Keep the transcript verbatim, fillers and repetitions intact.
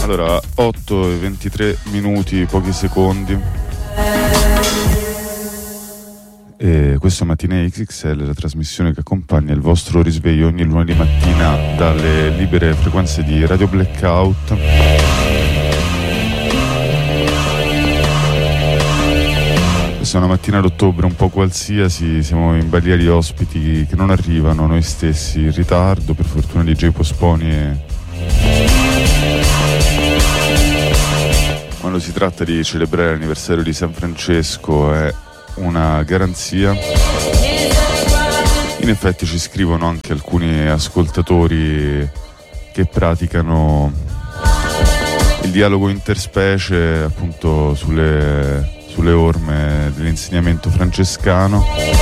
Allora, otto e ventitré minuti, pochi secondi. E questo è Mattina X X L, la trasmissione che accompagna il vostro risveglio ogni lunedì mattina dalle libere frequenze di Radio Blackout. Questa è una mattina d'ottobre un po' qualsiasi, siamo in balia di ospiti che non arrivano, noi stessi in ritardo, per fortuna D J Posponi e... Quando si tratta di celebrare l'anniversario di San Francesco è una garanzia. In effetti ci scrivono anche alcuni ascoltatori che praticano il dialogo interspecie appunto sulle, sulle orme dell'insegnamento francescano.